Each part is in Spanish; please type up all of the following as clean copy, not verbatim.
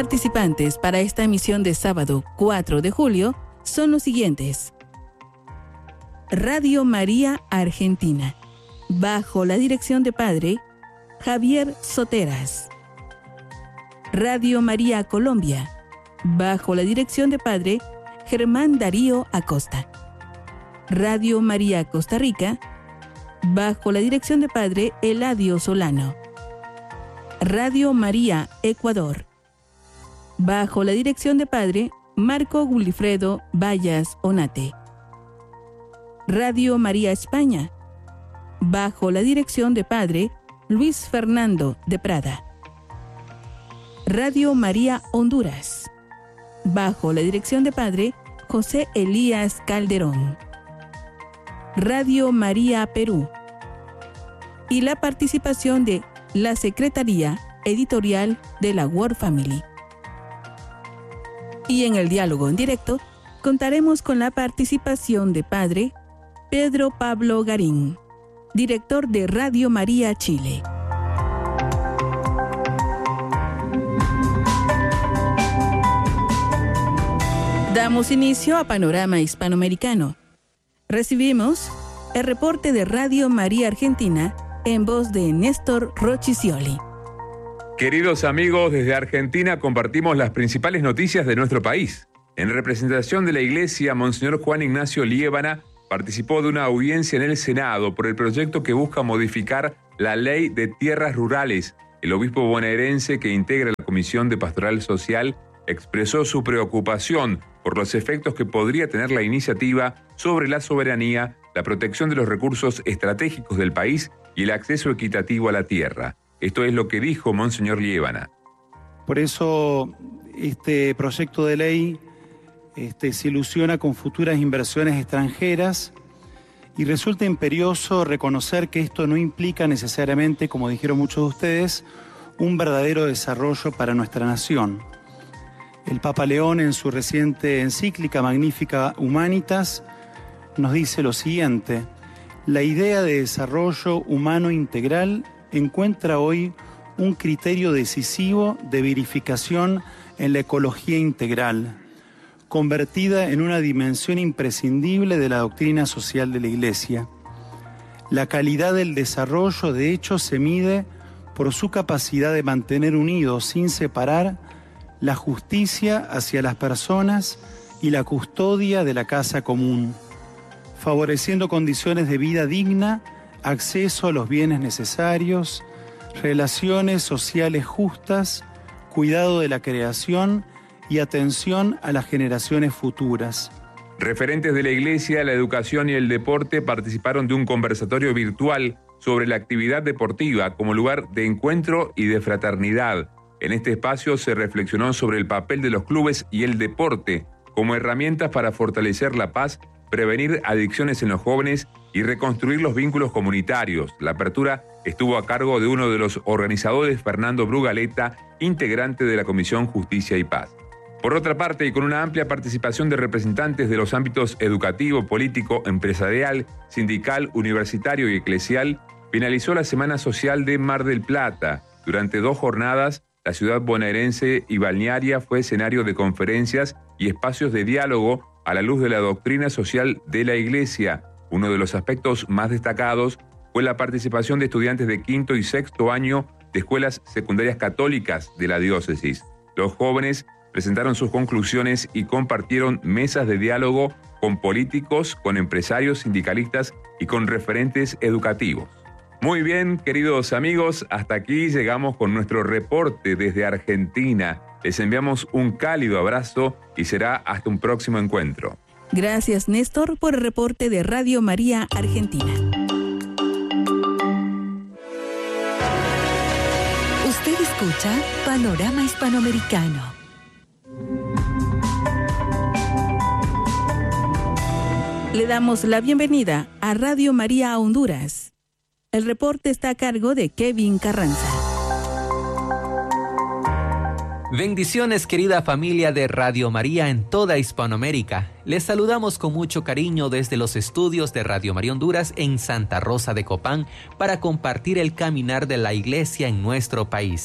Participantes para esta emisión de sábado 4 de julio son los siguientes. Radio María Argentina, bajo la dirección de Padre Javier Soteras. Radio María Colombia, bajo la dirección de Padre Germán Darío Acosta. Radio María Costa Rica, bajo la dirección de Padre Eladio Solano. Radio María Ecuador, bajo la dirección de Padre Marco Gulifredo Vallas Onate. Radio María España, bajo la dirección de Padre Luis Fernando de Prada. Radio María Honduras, bajo la dirección de Padre José Elías Calderón. Radio María Perú, y la participación de la Secretaría Editorial de la World Family. Y en el diálogo en directo contaremos con la participación de Padre Pedro Pablo Garín, director de Radio María Chile. Damos inicio a Panorama Hispanoamericano. Recibimos el reporte de Radio María Argentina en voz de Néstor Rocchicioli. Queridos amigos, desde Argentina compartimos las principales noticias de nuestro país. En representación de la Iglesia, Monseñor Juan Ignacio Liébana participó de una audiencia en el Senado por el proyecto que busca modificar la Ley de Tierras Rurales. El obispo bonaerense, que integra la Comisión de Pastoral Social, expresó su preocupación por los efectos que podría tener la iniciativa sobre la soberanía, la protección de los recursos estratégicos del país y el acceso equitativo a la tierra. Esto es lo que dijo Monseñor Liébana. Por eso este proyecto de ley se ilusiona con futuras inversiones extranjeras y resulta imperioso reconocer que esto no implica necesariamente, como dijeron muchos de ustedes, un verdadero desarrollo para nuestra nación. El Papa León, en su reciente encíclica Magnificat Humanitas, nos dice lo siguiente: la idea de desarrollo humano integral encuentra hoy un criterio decisivo de verificación en la ecología integral, convertida en una dimensión imprescindible de la doctrina social de la Iglesia. La calidad del desarrollo, de hecho, se mide por su capacidad de mantener unidos, sin separar, la justicia hacia las personas y la custodia de la casa común, favoreciendo condiciones de vida digna, acceso a los bienes necesarios, relaciones sociales justas, cuidado de la creación y atención a las generaciones futuras. Referentes de la Iglesia, la educación y el deporte participaron de un conversatorio virtual sobre la actividad deportiva como lugar de encuentro y de fraternidad. En este espacio se reflexionó sobre el papel de los clubes y el deporte como herramientas para fortalecer la paz, prevenir adicciones en los jóvenes y reconstruir los vínculos comunitarios. La apertura estuvo a cargo de uno de los organizadores, Fernando Brugaleta, integrante de la Comisión Justicia y Paz. Por otra parte, y con una amplia participación de representantes de los ámbitos educativo, político, empresarial, sindical, universitario y eclesial, finalizó la Semana Social de Mar del Plata. Durante 2 jornadas, la ciudad bonaerense y balnearia fue escenario de conferencias y espacios de diálogo a la luz de la doctrina social de la Iglesia. Uno de los aspectos más destacados fue la participación de estudiantes de 5º y 6º año de escuelas secundarias católicas de la diócesis. Los jóvenes presentaron sus conclusiones y compartieron mesas de diálogo con políticos, con empresarios, sindicalistas y con referentes educativos. Muy bien, queridos amigos, hasta aquí llegamos con nuestro reporte desde Argentina. Les enviamos un cálido abrazo y será hasta un próximo encuentro. Gracias, Néstor, por el reporte de Radio María Argentina. Usted escucha Panorama Hispanoamericano. Le damos la bienvenida a Radio María Honduras. El reporte está a cargo de Kevin Carranza. Bendiciones, querida familia de Radio María en toda Hispanoamérica. Les saludamos con mucho cariño desde los estudios de Radio María Honduras en Santa Rosa de Copán para compartir el caminar de la Iglesia en nuestro país.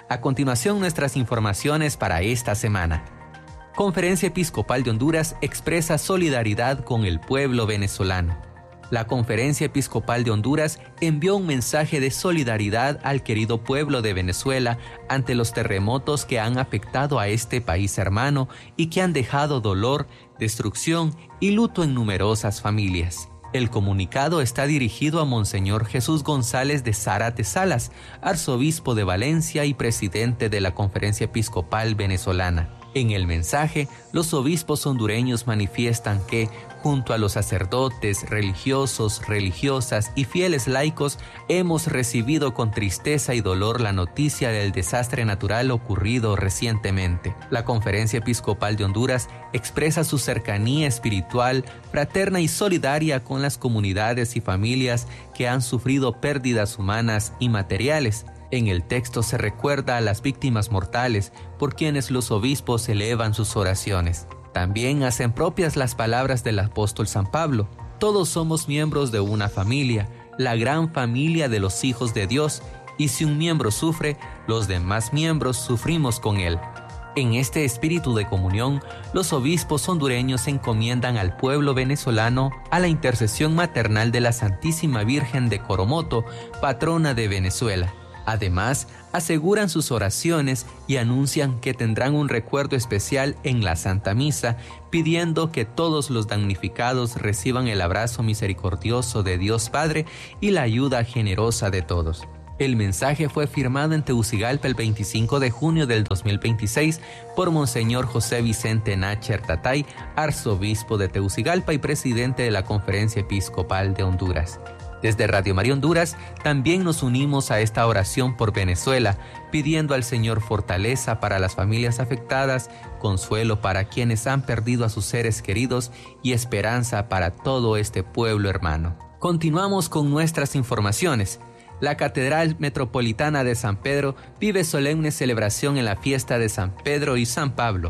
A continuación, nuestras informaciones para esta semana. Conferencia Episcopal de Honduras expresa solidaridad con el pueblo venezolano. La Conferencia Episcopal de Honduras envió un mensaje de solidaridad al querido pueblo de Venezuela ante los terremotos que han afectado a este país hermano y que han dejado dolor, destrucción y luto en numerosas familias. El comunicado está dirigido a Monseñor Jesús González de Zárate Salas, arzobispo de Valencia y presidente de la Conferencia Episcopal Venezolana. En el mensaje, los obispos hondureños manifiestan que, junto a los sacerdotes, religiosos, religiosas y fieles laicos, hemos recibido con tristeza y dolor la noticia del desastre natural ocurrido recientemente. La Conferencia Episcopal de Honduras expresa su cercanía espiritual, fraterna y solidaria con las comunidades y familias que han sufrido pérdidas humanas y materiales. En el texto se recuerda a las víctimas mortales por quienes los obispos elevan sus oraciones. También hacen propias las palabras del apóstol San Pablo. Todos somos miembros de una familia, la gran familia de los hijos de Dios, y si un miembro sufre, los demás miembros sufrimos con él. En este espíritu de comunión, los obispos hondureños encomiendan al pueblo venezolano a la intercesión maternal de la Santísima Virgen de Coromoto, patrona de Venezuela. Además, aseguran sus oraciones y anuncian que tendrán un recuerdo especial en la Santa Misa, pidiendo que todos los damnificados reciban el abrazo misericordioso de Dios Padre y la ayuda generosa de todos. El mensaje fue firmado en Tegucigalpa el 25 de junio del 2026 por Monseñor José Vicente Nácher Tatay, arzobispo de Tegucigalpa y presidente de la Conferencia Episcopal de Honduras. Desde Radio María Honduras también nos unimos a esta oración por Venezuela, pidiendo al Señor fortaleza para las familias afectadas, consuelo para quienes han perdido a sus seres queridos y esperanza para todo este pueblo hermano. Continuamos con nuestras informaciones. La Catedral Metropolitana de San Pedro vive solemne celebración en la fiesta de San Pedro y San Pablo.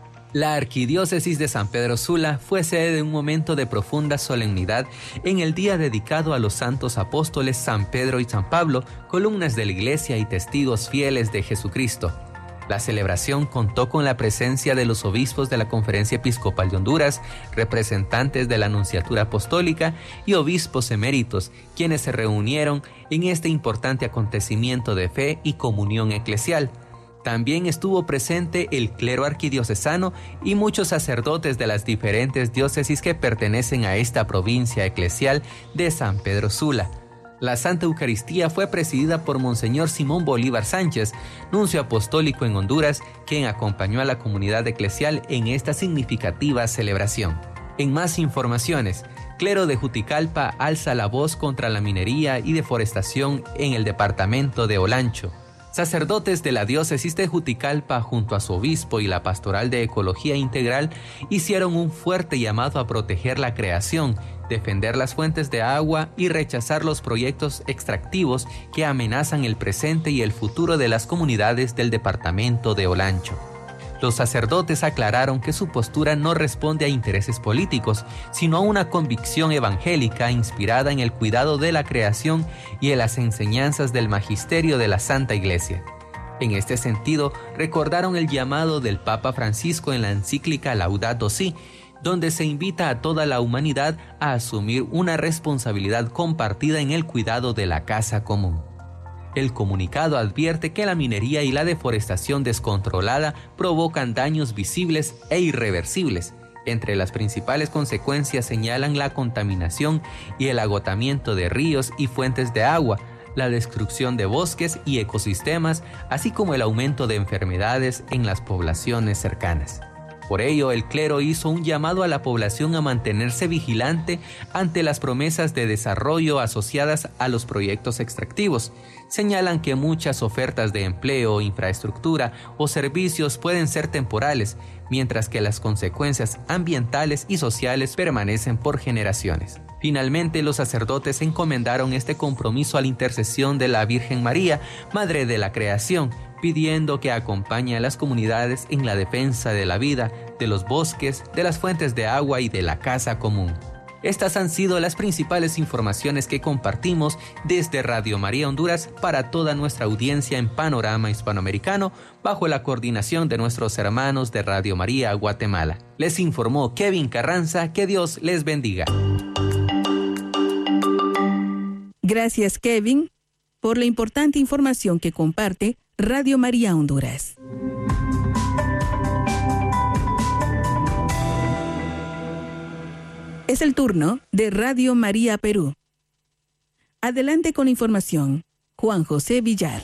La Arquidiócesis de San Pedro Sula fue sede de un momento de profunda solemnidad en el día dedicado a los santos apóstoles San Pedro y San Pablo, columnas de la Iglesia y testigos fieles de Jesucristo. La celebración contó con la presencia de los obispos de la Conferencia Episcopal de Honduras, representantes de la Nunciatura Apostólica y obispos eméritos, quienes se reunieron en este importante acontecimiento de fe y comunión eclesial. También estuvo presente el clero arquidiocesano y muchos sacerdotes de las diferentes diócesis que pertenecen a esta provincia eclesial de San Pedro Sula. La Santa Eucaristía fue presidida por Monseñor Simón Bolívar Sánchez, nuncio apostólico en Honduras, quien acompañó a la comunidad eclesial en esta significativa celebración. En más informaciones, clero de Juticalpa alza la voz contra la minería y deforestación en el departamento de Olancho. Sacerdotes de la diócesis de Juticalpa, junto a su obispo y la Pastoral de Ecología Integral, hicieron un fuerte llamado a proteger la creación, defender las fuentes de agua y rechazar los proyectos extractivos que amenazan el presente y el futuro de las comunidades del departamento de Olancho. Los sacerdotes aclararon que su postura no responde a intereses políticos, sino a una convicción evangélica inspirada en el cuidado de la creación y en las enseñanzas del magisterio de la Santa Iglesia. En este sentido, recordaron el llamado del Papa Francisco en la encíclica Laudato Si, donde se invita a toda la humanidad a asumir una responsabilidad compartida en el cuidado de la casa común. El comunicado advierte que la minería y la deforestación descontrolada provocan daños visibles e irreversibles. Entre las principales consecuencias señalan la contaminación y el agotamiento de ríos y fuentes de agua, la destrucción de bosques y ecosistemas, así como el aumento de enfermedades en las poblaciones cercanas. Por ello, el clero hizo un llamado a la población a mantenerse vigilante ante las promesas de desarrollo asociadas a los proyectos extractivos. Señalan que muchas ofertas de empleo, infraestructura o servicios pueden ser temporales, mientras que las consecuencias ambientales y sociales permanecen por generaciones. Finalmente, los sacerdotes encomendaron este compromiso a la intercesión de la Virgen María, Madre de la Creación, pidiendo que acompañe a las comunidades en la defensa de la vida, de los bosques, de las fuentes de agua y de la casa común. Estas han sido las principales informaciones que compartimos desde Radio María Honduras para toda nuestra audiencia en Panorama Hispanoamericano, bajo la coordinación de nuestros hermanos de Radio María Guatemala. Les informó Kevin Carranza. Que Dios les bendiga. Gracias, Kevin, por la importante información que comparte Radio María Honduras. Es el turno de Radio María Perú. Adelante con la información, Juan José Villar.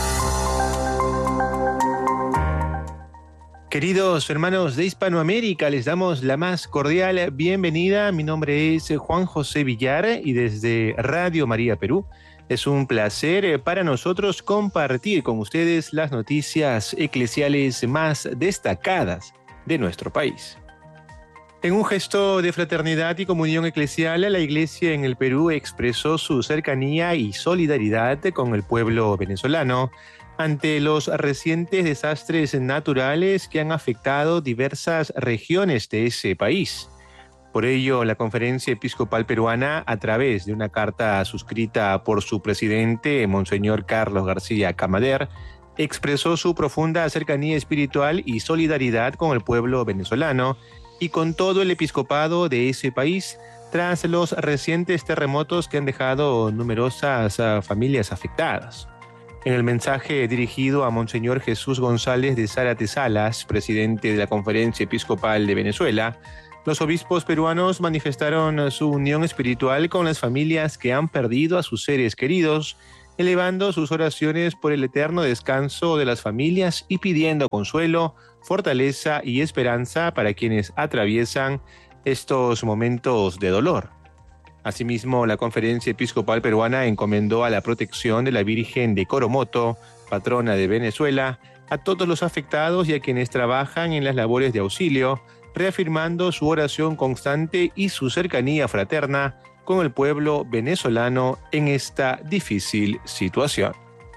Queridos hermanos de Hispanoamérica, les damos la más cordial bienvenida. Mi nombre es Juan José Villar y desde Radio María Perú es un placer para nosotros compartir con ustedes las noticias eclesiales más destacadas de nuestro país. En un gesto de fraternidad y comunión eclesial, la Iglesia en el Perú expresó su cercanía y solidaridad con el pueblo venezolano ante los recientes desastres naturales que han afectado diversas regiones de ese país. Por ello, la Conferencia Episcopal Peruana, a través de una carta suscrita por su presidente, Monseñor Carlos García Camader, expresó su profunda cercanía espiritual y solidaridad con el pueblo venezolano y con todo el episcopado de ese país tras los recientes terremotos que han dejado numerosas familias afectadas. En el mensaje dirigido a Monseñor Jesús González de Zárate Salas, presidente de la Conferencia Episcopal de Venezuela, los obispos peruanos manifestaron su unión espiritual con las familias que han perdido a sus seres queridos, elevando sus oraciones por el eterno descanso de las familias y pidiendo consuelo, fortaleza y esperanza para quienes atraviesan estos momentos de dolor. Asimismo, la Conferencia Episcopal Peruana encomendó a la protección de la Virgen de Coromoto, patrona de Venezuela, a todos los afectados y a quienes trabajan en las labores de auxilio, reafirmando su oración constante y su cercanía fraterna con el pueblo venezolano en esta difícil situación.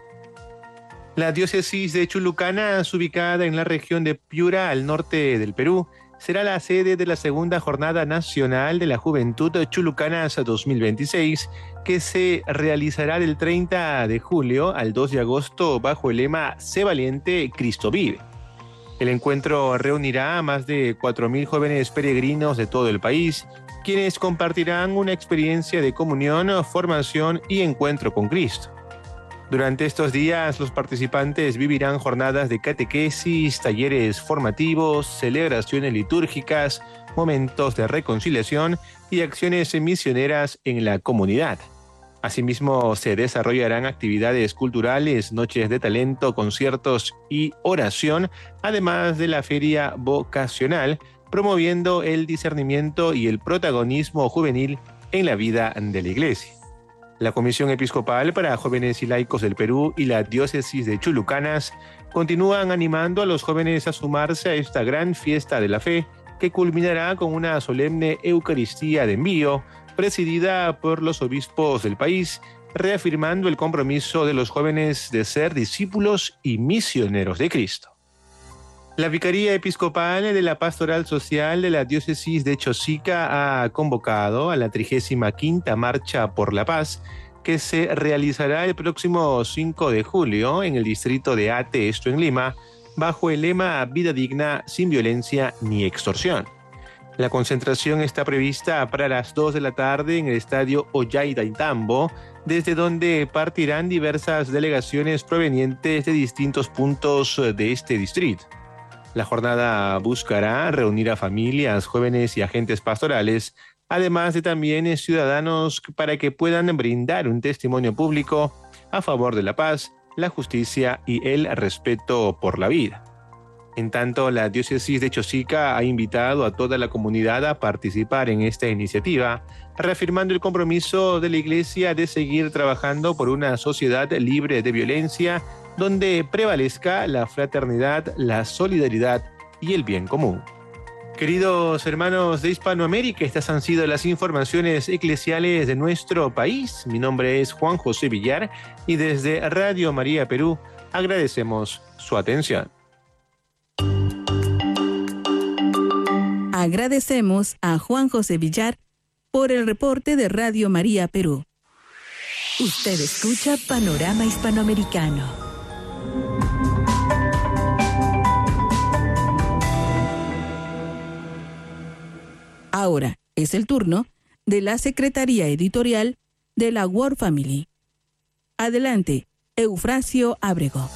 La diócesis de Chulucanas, ubicada en la región de Piura, al norte del Perú, será la sede de la segunda Jornada Nacional de la Juventud Chulucanas 2026, que se realizará del 30 de julio al 2 de agosto bajo el lema Sé Valiente, Cristo Vive. El encuentro reunirá a más de 4.000 jóvenes peregrinos de todo el país, quienes compartirán una experiencia de comunión, formación y encuentro con Cristo. Durante estos días, los participantes vivirán jornadas de catequesis, talleres formativos, celebraciones litúrgicas, momentos de reconciliación y acciones misioneras en la comunidad. Asimismo, se desarrollarán actividades culturales, noches de talento, conciertos y oración, además de la feria vocacional, promoviendo el discernimiento y el protagonismo juvenil en la vida de la Iglesia. La Comisión Episcopal para Jóvenes y Laicos del Perú y la Diócesis de Chulucanas continúan animando a los jóvenes a sumarse a esta gran fiesta de la fe, que culminará con una solemne Eucaristía de envío, presidida por los obispos del país, reafirmando el compromiso de los jóvenes de ser discípulos y misioneros de Cristo. La Vicaría Episcopal de la Pastoral Social de la Diócesis de Chosica ha convocado a la 35ª Marcha por la Paz, que se realizará el próximo 5 de julio en el distrito de Ate, esto en Lima, bajo el lema Vida digna, sin violencia ni extorsión. La concentración está prevista para las 2 de la tarde en el estadio Ollantaytambo, desde donde partirán diversas delegaciones provenientes de distintos puntos de este distrito. La jornada buscará reunir a familias, jóvenes y agentes pastorales, además de también ciudadanos, para que puedan brindar un testimonio público a favor de la paz, la justicia y el respeto por la vida. En tanto, la diócesis de Chosica ha invitado a toda la comunidad a participar en esta iniciativa, reafirmando el compromiso de la Iglesia de seguir trabajando por una sociedad libre de violencia, donde prevalezca la fraternidad, la solidaridad y el bien común. Queridos hermanos de Hispanoamérica, estas han sido las informaciones eclesiales de nuestro país. Mi nombre es Juan José Villar y desde Radio María Perú agradecemos su atención. Agradecemos a Juan José Villar por el reporte de Radio María Perú. Usted escucha Panorama Hispanoamericano. Ahora es el turno de la Secretaría Editorial de la World Family. Adelante, Eufrasio Ábrego.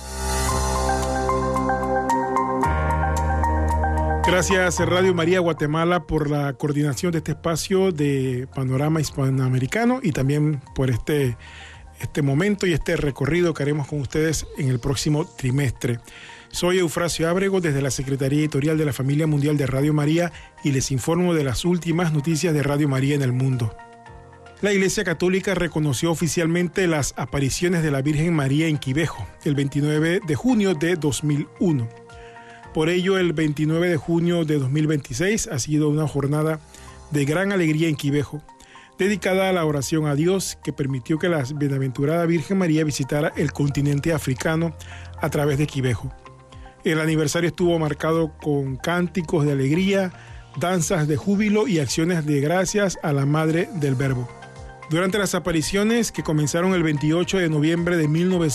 Gracias Radio María Guatemala por la coordinación de este espacio de Panorama Hispanoamericano y también por este momento y este recorrido que haremos con ustedes en el próximo trimestre. Soy Eufrasio Ábrego desde la Secretaría Editorial de la Familia Mundial de Radio María y les informo de las últimas noticias de Radio María en el mundo. La Iglesia Católica reconoció oficialmente las apariciones de la Virgen María en Quivejo el 29 de junio de 2001. Por ello, el 29 de junio de 2026 ha sido una jornada de gran alegría en Quivejo, dedicada a la oración a Dios que permitió que la bienaventurada Virgen María visitara el continente africano a través de Quivejo. El aniversario estuvo marcado con cánticos de alegría, danzas de júbilo y acciones de gracias a la Madre del Verbo. Durante las apariciones que comenzaron el 28 de noviembre de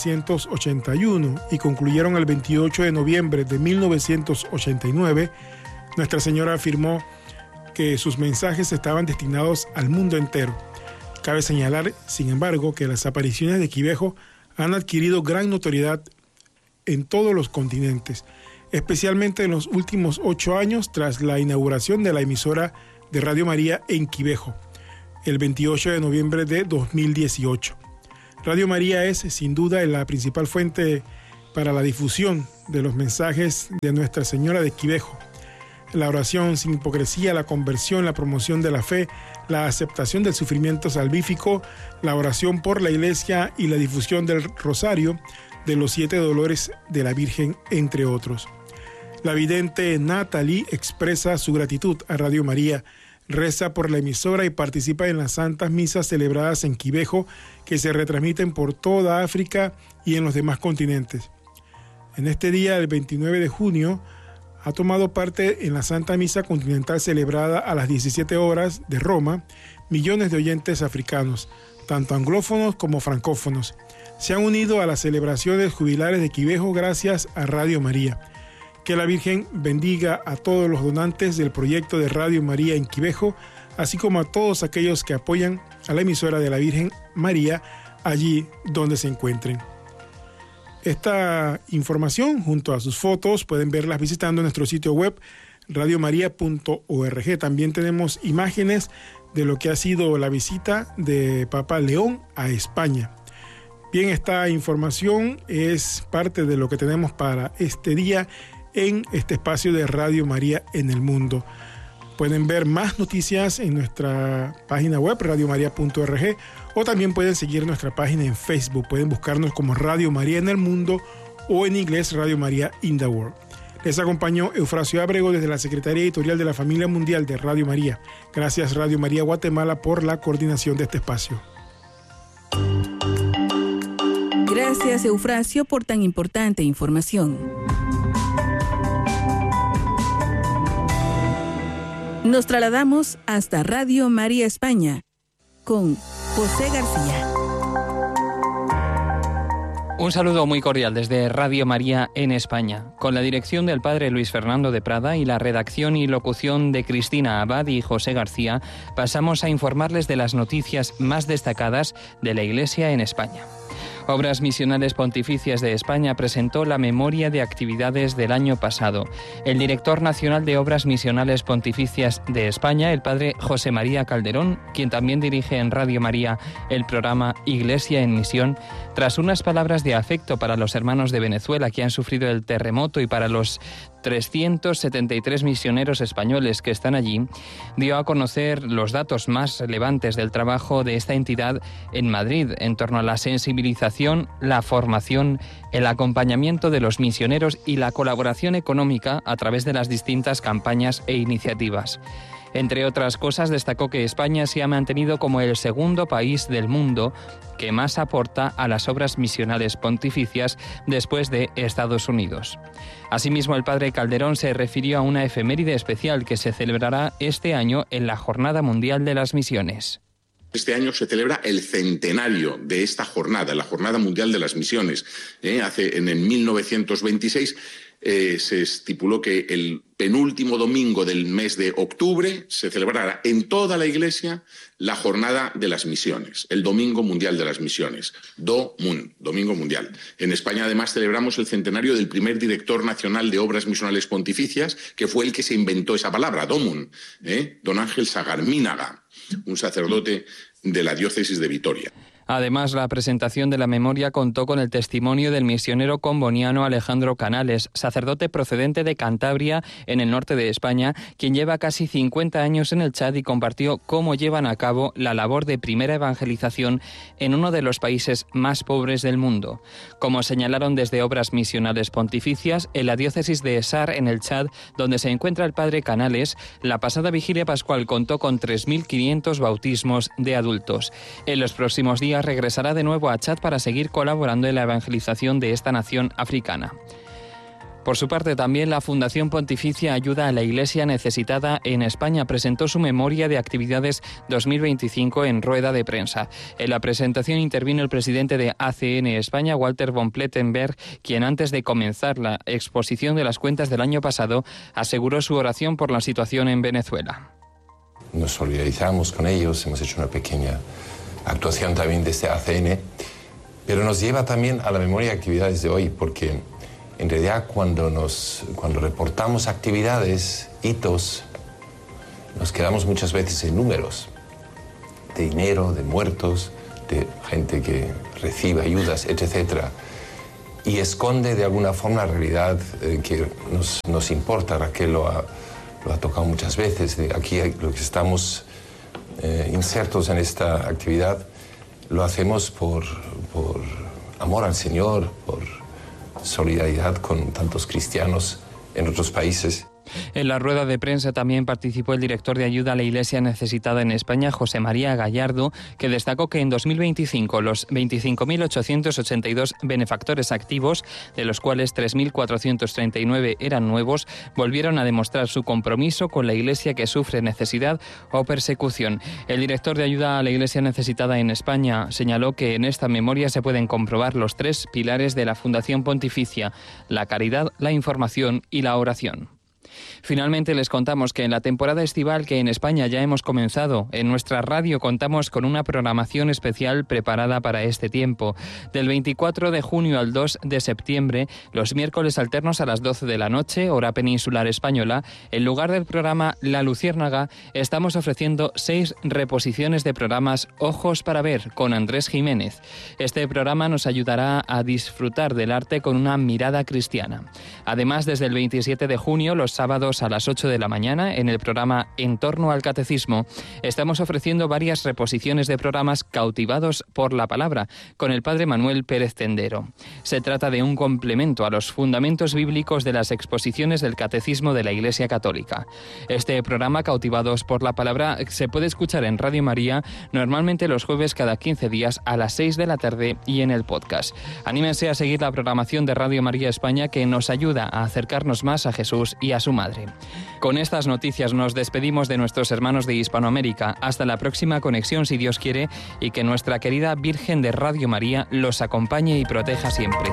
1981 y concluyeron el 28 de noviembre de 1989, Nuestra Señora afirmó que sus mensajes estaban destinados al mundo entero. Cabe señalar, sin embargo, que las apariciones de Quivejo han adquirido gran notoriedad en todos los continentes, especialmente en los últimos 8 años tras la inauguración de la emisora de Radio María en Quivejo, el 28 de noviembre de 2018. Radio María es, sin duda, la principal fuente para la difusión de los mensajes de Nuestra Señora de Quivejo. La oración sin hipocresía, la conversión, la promoción de la fe, la aceptación del sufrimiento salvífico, la oración por la Iglesia y la difusión del rosario, de los 7 dolores de la Virgen, entre otros. La vidente Natalie expresa su gratitud a Radio María, reza por la emisora y participa en las santas misas celebradas en Quivejo que se retransmiten por toda África y en los demás continentes. En este día, el 29 de junio, ha tomado parte en la Santa Misa Continental celebrada a las 17 horas de Roma, millones de oyentes africanos, tanto anglófonos como francófonos. Se han unido a las celebraciones jubilares de Quivejo gracias a Radio María. Que la Virgen bendiga a todos los donantes del proyecto de Radio María en Quivejo, así como a todos aquellos que apoyan a la emisora de la Virgen María allí donde se encuentren. Esta información, junto a sus fotos, pueden verlas visitando nuestro sitio web radiomaria.org. También tenemos imágenes de lo que ha sido la visita de Papa León a España. Bien, esta información es parte de lo que tenemos para este día en este espacio de Radio María en el mundo. Pueden ver más noticias en nuestra página web radiomaria.org o también pueden seguir nuestra página en Facebook. Pueden buscarnos como Radio María en el mundo o en inglés Radio María in the World. Les acompañó Eufrasio Ábrego desde la Secretaría Editorial de la Familia Mundial de Radio María. Gracias Radio María Guatemala por la coordinación de este espacio. Gracias Eufrasio por tan importante información. Nos trasladamos hasta Radio María España con José García. Un saludo muy cordial desde Radio María en España, con la dirección del Padre Luis Fernando de Prada y la redacción y locución de Cristina Abad y José García, pasamos a informarles de las noticias más destacadas de la Iglesia en España. Obras Misionales Pontificias de España presentó la memoria de actividades del año pasado. El director nacional de Obras Misionales Pontificias de España, el padre José María Calderón, quien también dirige en Radio María el programa Iglesia en Misión, tras unas palabras de afecto para los hermanos de Venezuela que han sufrido el terremoto y para los 373 misioneros españoles que están allí, dio a conocer los datos más relevantes del trabajo de esta entidad en Madrid en torno a la sensibilización, la formación, el acompañamiento de los misioneros y la colaboración económica a través de las distintas campañas e iniciativas. Entre otras cosas, destacó que España se ha mantenido como el segundo país del mundo que más aporta a las obras misionales pontificias después de Estados Unidos. Asimismo, el padre Calderón se refirió a una efeméride especial que se celebrará este año en la Jornada Mundial de las Misiones. Este año se celebra el centenario de esta jornada, la Jornada Mundial de las Misiones. En el 1926 se estipuló que el penúltimo domingo del mes de octubre se celebrará en toda la Iglesia la Jornada de las Misiones, el Domingo Mundial de las Misiones, DOMUN, Domingo Mundial. En España, además, celebramos el centenario del primer director nacional de Obras Misionales Pontificias, que fue el que se inventó esa palabra, DOMUN, don Ángel Sagarmínaga, un sacerdote de la diócesis de Vitoria. Además, la presentación de la memoria contó con el testimonio del misionero comboniano Alejandro Canales, sacerdote procedente de Cantabria, en el norte de España, quien lleva casi 50 años en el Chad y compartió cómo llevan a cabo la labor de primera evangelización en uno de los países más pobres del mundo. Como señalaron desde Obras Misionales Pontificias, en la diócesis de Essar, en el Chad, donde se encuentra el padre Canales, la pasada vigilia pascual contó con 3.500 bautismos de adultos. En los próximos días regresará de nuevo a Chad para seguir colaborando en la evangelización de esta nación africana. Por su parte, también la Fundación Pontificia Ayuda a la Iglesia Necesitada en España presentó su memoria de actividades 2025 en rueda de prensa. En la presentación intervino el presidente de ACN España, Walter von Plettenberg, quien antes de comenzar la exposición de las cuentas del año pasado aseguró su oración por la situación en Venezuela. Nos solidarizamos con ellos, hemos hecho una pequeña actuación también desde ACN, pero nos lleva también a la memoria de actividades de hoy, porque en realidad cuando reportamos actividades, hitos, nos quedamos muchas veces en números de dinero, de muertos, de gente que recibe ayudas, etc. Y esconde de alguna forma la realidad que nos importa. Raquel lo ha tocado muchas veces. Aquí lo que estamos insertos en esta actividad lo hacemos por amor al Señor, por solidaridad con tantos cristianos en otros países. En la rueda de prensa también participó el director de Ayuda a la Iglesia Necesitada en España, José María Gallardo, que destacó que en 2025 los 25.882 benefactores activos, de los cuales 3.439 eran nuevos, volvieron a demostrar su compromiso con la Iglesia que sufre necesidad o persecución. El director de Ayuda a la Iglesia Necesitada en España señaló que en esta memoria se pueden comprobar los 3 pilares de la Fundación Pontificia: la caridad, la información y la oración. Finalmente les contamos que en la temporada estival que en España ya hemos comenzado, en nuestra radio contamos con una programación especial preparada para este tiempo. Del 24 de junio al 2 de septiembre, los miércoles alternos a las 12 de la noche, hora peninsular española, en lugar del programa La Luciérnaga, estamos ofreciendo 6 reposiciones de programas Ojos para Ver con Andrés Jiménez. Este programa nos ayudará a disfrutar del arte con una mirada cristiana. Además, desde el 27 de junio, los sábados a las 8 de la mañana, en el programa En torno al Catecismo, estamos ofreciendo varias reposiciones de programas cautivados por la palabra, con el padre Manuel Pérez Tendero. Se trata de un complemento a los fundamentos bíblicos de las exposiciones del Catecismo de la Iglesia Católica. Este programa, Cautivados por la Palabra, se puede escuchar en Radio María, normalmente los jueves cada 15 días a las 6 de la tarde y en el podcast. Anímense a seguir la programación de Radio María España, que nos ayuda a acercarnos más a Jesús y a su Madre. Con estas noticias nos despedimos de nuestros hermanos de Hispanoamérica. Hasta la próxima conexión, si Dios quiere, y que nuestra querida Virgen de Radio María los acompañe y proteja siempre.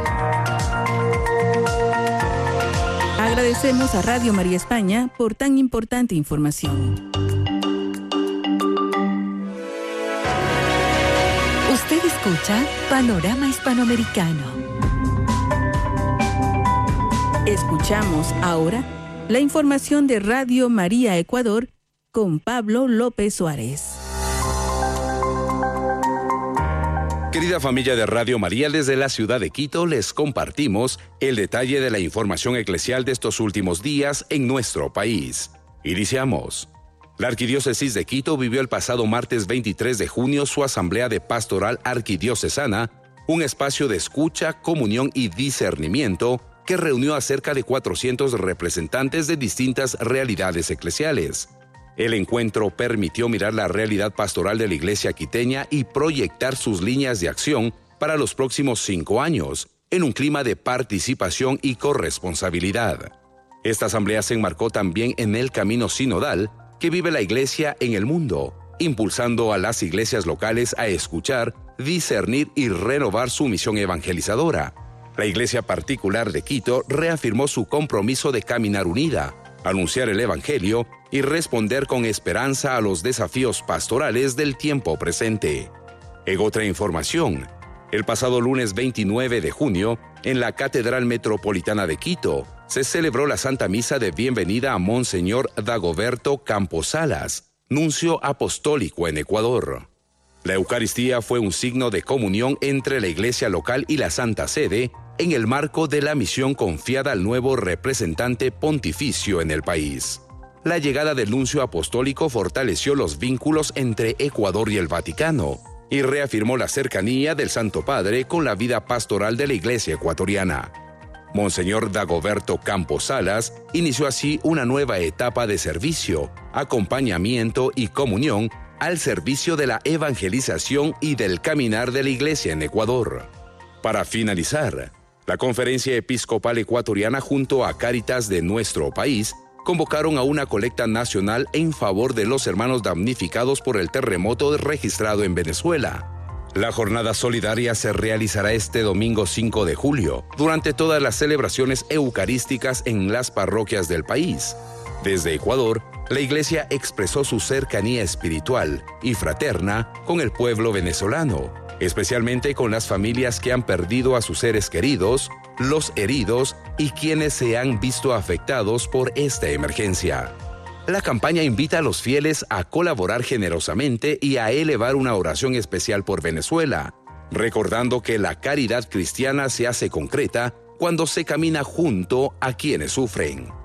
Agradecemos a Radio María España por tan importante información. Usted escucha Panorama Hispanoamericano. Escuchamos ahora la información de Radio María Ecuador con Pablo López Suárez. Querida familia de Radio María, desde la ciudad de Quito les compartimos el detalle de la información eclesial de estos últimos días en nuestro país. Iniciamos. La Arquidiócesis de Quito vivió el pasado martes 23 de junio su Asamblea de Pastoral Arquidiocesana, un espacio de escucha, comunión y discernimiento que reunió a cerca de 400 representantes de distintas realidades eclesiales. El encuentro permitió mirar la realidad pastoral de la Iglesia quiteña y proyectar sus líneas de acción para los próximos 5 años, en un clima de participación y corresponsabilidad. Esta asamblea se enmarcó también en el camino sinodal que vive la Iglesia en el mundo, impulsando a las iglesias locales a escuchar, discernir y renovar su misión evangelizadora. La Iglesia Particular de Quito reafirmó su compromiso de caminar unida, anunciar el Evangelio y responder con esperanza a los desafíos pastorales del tiempo presente. En otra información, el pasado lunes 29 de junio, en la Catedral Metropolitana de Quito, se celebró la Santa Misa de bienvenida a Monseñor Dagoberto Campos Salas, nuncio apostólico en Ecuador. La Eucaristía fue un signo de comunión entre la Iglesia local y la Santa Sede en el marco de la misión confiada al nuevo representante pontificio en el país. La llegada del nuncio apostólico fortaleció los vínculos entre Ecuador y el Vaticano y reafirmó la cercanía del Santo Padre con la vida pastoral de la Iglesia ecuatoriana. Monseñor Dagoberto Campos Salas inició así una nueva etapa de servicio, acompañamiento y comunión al servicio de la evangelización y del caminar de la Iglesia en Ecuador. Para finalizar, la Conferencia Episcopal Ecuatoriana junto a Cáritas de nuestro país convocaron a una colecta nacional en favor de los hermanos damnificados por el terremoto registrado en Venezuela. La jornada solidaria se realizará este domingo 5 de julio, durante todas las celebraciones eucarísticas en las parroquias del país. Desde Ecuador, la Iglesia expresó su cercanía espiritual y fraterna con el pueblo venezolano, especialmente con las familias que han perdido a sus seres queridos, los heridos y quienes se han visto afectados por esta emergencia. La campaña invita a los fieles a colaborar generosamente y a elevar una oración especial por Venezuela, recordando que la caridad cristiana se hace concreta cuando se camina junto a quienes sufren.